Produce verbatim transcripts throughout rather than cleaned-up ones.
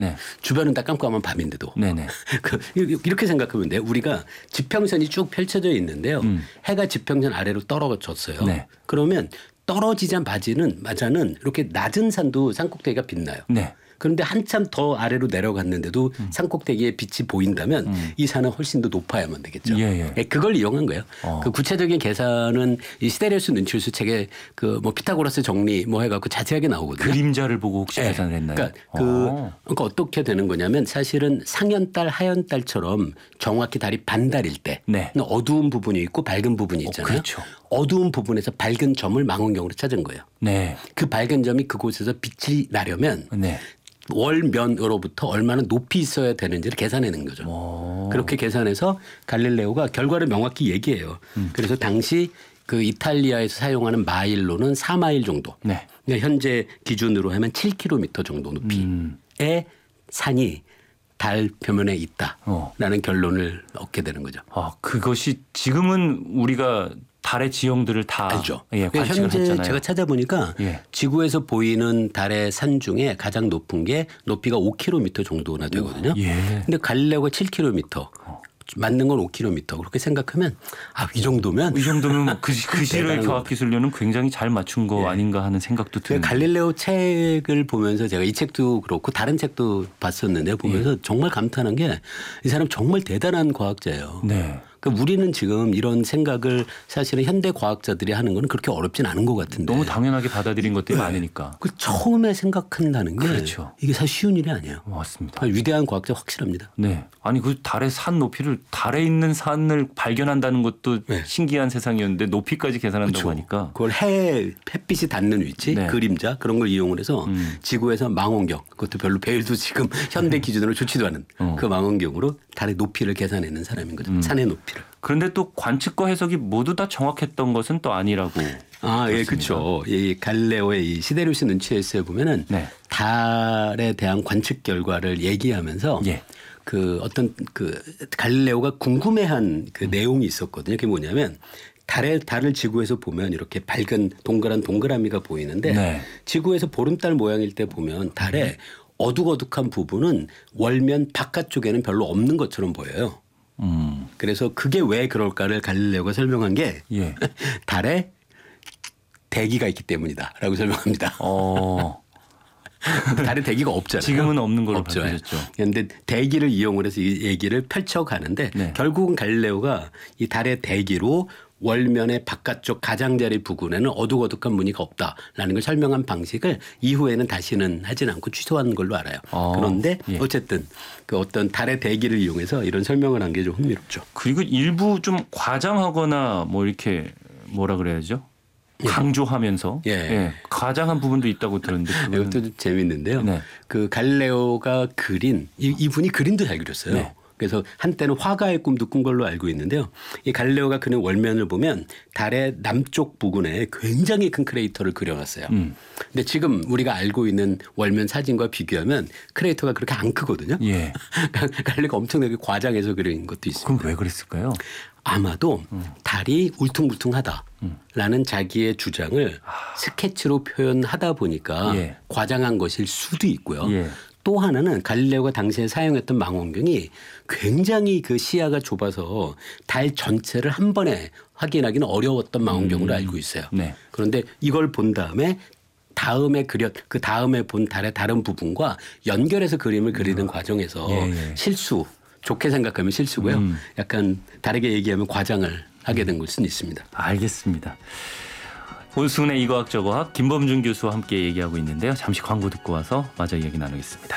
네. 주변은 다 깜깜한 밤인데도. 네네. 그, 이렇게 생각하면 돼요. 우리가 지평선이 쭉 펼쳐져 있는데요. 음. 해가 지평선 아래로 떨어졌어요. 네. 그러면 떨어지자 마지는 맞아는 이렇게 낮은 산도 산꼭대기가 빛나요. 네. 그런데 한참 더 아래로 내려갔는데도 음. 산꼭대기에 빛이 보인다면 음. 이 산은 훨씬 더 높아야만 되겠죠. 예, 예. 그걸 이용한 거예요. 어. 그 구체적인 계산은 이 시데리우스 눈치율수 책에 그 뭐 피타고라스 정리 뭐 해갖고 자세하게 나오거든요. 그림자를 보고 혹시 네. 계산을 했나요? 그러니까, 그, 어. 그러니까 어떻게 되는 거냐면 사실은 상현달, 하현달처럼 정확히 달이 반달일 때 네. 어두운 부분이 있고 밝은 부분이 있잖아요. 어, 그렇죠. 어두운 부분에서 밝은 점을 망원경으로 찾은 거예요. 네. 그 밝은 점이 그곳에서 빛이 나려면 네. 월면으로부터 얼마나 높이 있어야 되는지를 계산해낸 거죠. 오. 그렇게 계산해서 갈릴레오가 결과를 명확히 얘기해요. 음. 그래서 당시 그 이탈리아에서 사용하는 마일로는 사 마일 정도. 네. 그러니까 현재 기준으로 하면 칠 킬로미터 정도 높이의 음. 산이 달 표면에 있다라는 어. 결론을 얻게 되는 거죠. 아, 그것이 지금은 우리가 달의 지형들을 다 알죠. 예, 관측을 현재 했잖아요. 제가 찾아보니까 예. 지구에서 보이는 달의 산 중에 가장 높은 게 높이가 오 킬로미터 정도나 되거든요. 그런데 예. 갈릴레오가 칠 킬로미터. 어. 맞는 건 오 킬로미터. 그렇게 생각하면 아, 이 정도면 이 정도면 그, 그 시로의 과학기술료는 굉장히 잘 맞춘 거 예. 아닌가 하는 생각도 드는데. 갈릴레오 책을 보면서 제가 이 책도 그렇고 다른 책도 봤었는데 보면서 예. 정말 감탄한 게 이 사람 정말 대단한 과학자예요. 네. 그러니까 우리는 지금 이런 생각을 사실은 현대 과학자들이 하는 건 그렇게 어렵진 않은 것 같은데. 너무 당연하게 받아들인 것들이 네. 많으니까. 그 처음에 생각한다는 게 그렇죠. 이게 사실 쉬운 일이 아니에요. 맞습니다. 위대한 과학자 확실합니다. 네. 아니 그 달의 산 높이를 달에 있는 산을 발견한다는 것도 네. 신기한 세상이었는데 높이까지 계산한다고 그렇죠. 하니까. 그걸 해 햇빛이 닿는 위치, 네. 그림자 그런 걸 이용을 해서 음. 지구에서 망원경 그것도 별로 배율도 지금 현대 기준으로 좋지도 않은 어. 그 망원경으로 달의 높이를 계산해낸 사람인 거죠. 음. 산의 높이를. 그런데 또 관측과 해석이 모두 다 정확했던 것은 또 아니라고. 아, 예, 그렇죠. 이 갈릴레오의 이 시데리우스 눈치에서에 보면은 네. 달에 대한 관측 결과를 얘기하면서 예. 그 어떤 그 갈릴레오가 궁금해한 그 음. 내용이 있었거든요. 그게 뭐냐면 달에 달을 지구에서 보면 이렇게 밝은 동그란 동그라미가 보이는데 네. 지구에서 보름달 모양일 때 보면 달에 음. 어둑어둑한 부분은 월면 바깥쪽에는 별로 없는 것처럼 보여요. 음. 그래서 그게 왜 그럴까를 갈릴레오가 설명한 게 예. 달에 대기가 있기 때문이다라고 설명합니다. 어. 달에 대기가 없잖아요. 지금은 없는 걸로 밝혀졌죠. 그런데 대기를 이용을 해서 이 얘기를 펼쳐가는데 네. 결국은 갈릴레오가 이 달의 대기로 월면의 바깥쪽 가장자리 부근에는 어둑어둑한 무늬가 없다라는 걸 설명한 방식을 이후에는 다시는 하진 않고 취소한 걸로 알아요. 어, 그런데 예. 어쨌든 그 어떤 달의 대기를 이용해서 이런 설명을 한 게 좀 흥미롭죠. 그리고 일부 좀 과장하거나 뭐 이렇게 뭐라 그래야죠? 강조하면서 예. 예. 과장한 부분도 있다고 들었는데 이것도 좀 재밌는데요. 네. 그 갈릴레오가 그린 이, 이분이 그림도 잘 그렸어요. 네. 그래서 한때는 화가의 꿈도 꾼 걸로 알고 있는데요. 이 갈릴레오가 그린 월면을 보면 달의 남쪽 부근에 굉장히 큰 크레이터를 그려놨어요. 음. 근데 지금 우리가 알고 있는 월면 사진과 비교하면 크레이터가 그렇게 안 크거든요. 예. 갈릴레오가 엄청나게 과장해서 그린 것도 있습니다. 그럼 왜 그랬을까요? 아마도 음. 달이 울퉁불퉁하다라는 음. 자기의 주장을 아. 스케치로 표현하다 보니까 예. 과장한 것일 수도 있고요. 예. 또 하나는 갈릴레오가 당시에 사용했던 망원경이 굉장히 그 시야가 좁아서 달 전체를 한 번에 확인하기는 어려웠던 망원경으로 음. 알고 있어요. 네. 그런데 이걸 본 다음에 다음에 그려 그 다음에 본 달의 다른 부분과 연결해서 그림을 그리는 음. 과정에서 예, 예. 실수 좋게 생각하면 실수고요. 음. 약간 다르게 얘기하면 과장을 하게 된 걸 수는 있습니다. 알겠습니다. 오승훈의 이과학저과학 김범준 교수와 함께 얘기하고 있는데요. 잠시 광고 듣고 와서 마저 이야기 나누겠습니다.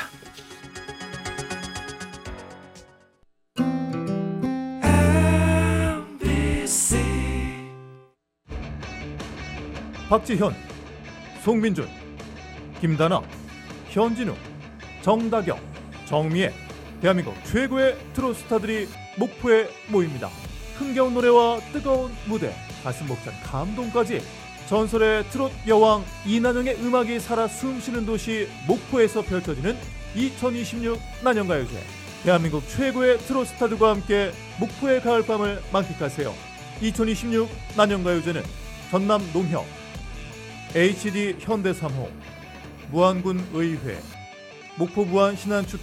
박지현, 송민준, 김다나, 현진우, 정다경, 정미애 대한민국 최고의 트로트 스타들이 목포에 모입니다. 흥겨운 노래와 뜨거운 무대, 가슴 벅찬 감동까지 전설의 트롯 여왕 이난영의 음악이 살아 숨쉬는 도시 목포에서 펼쳐지는 이천이십육 난영가요제. 대한민국 최고의 트롯 스타들과 함께 목포의 가을밤을 만끽하세요. 이천이십육 난영가요제는 전남 농협, 에이치디 현대 삼 호, 무안군 의회, 목포 부안 신안축